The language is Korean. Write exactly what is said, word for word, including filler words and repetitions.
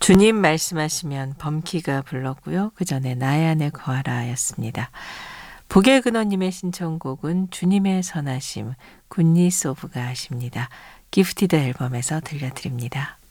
주님 말씀하시면 범키가 불렀고요. 그 전에 나의 안에 거하라 였습니다. 복의 근원님의 신청곡은 주님의 선하심 굿니스 오브 갓입니다. 기프티드 앨범에서 들려드립니다.